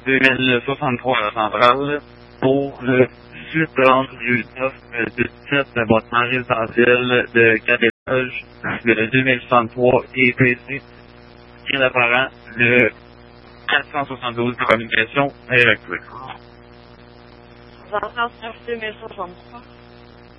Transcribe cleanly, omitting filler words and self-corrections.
2063 à la centrale pour le 18 du 9 17 bâtiment résidentiel de 4 étages, le 2063 EPC, qui est apparent le 472 de communication électrique. 29 2063.